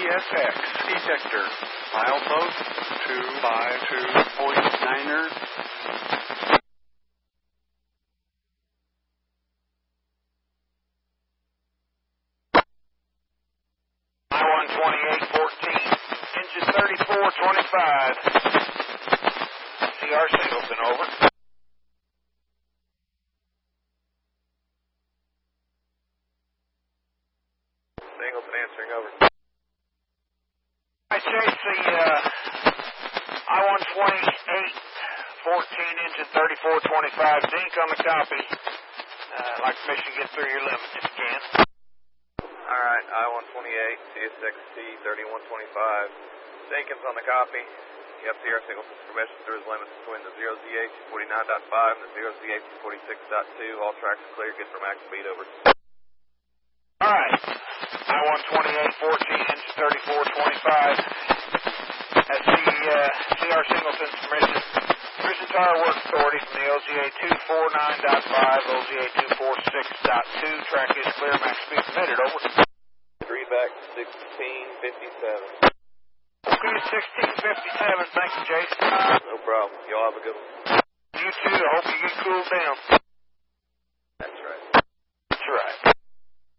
CSX detector. Milepost 252.9er. I-128-14, engine 3425. CR Singleton, over. Singleton answering, over. I chase the I-128-14, engine 3425, Zink on the copy. I'd like permission to get through your limit if you can. Alright, I-128, CSXT 3125. Jenkins on the copy. You have CR Singleton's permission through his limits between the 0ZH 49.5 and the 0ZH 46.2. All tracks are clear. Good for max speed, over. Alright, I-128-14, engine 3425. That's the CR Singleton's permission. Prison Tire Work Authority from the LGA 249.5, LGA 246.2. Track is clear, max speed permitted, over. 3 back 1657. Okay, 1657, thank you, Jason. No problem. Y'all have a good one. You too, I hope you get cooled down.